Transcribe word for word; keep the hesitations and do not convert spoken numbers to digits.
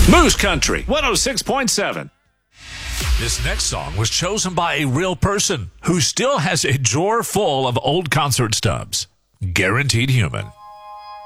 Moose Country one oh six point seven. This next song was chosen by a real person who still has a drawer full of old concert stubs. Guaranteed Human.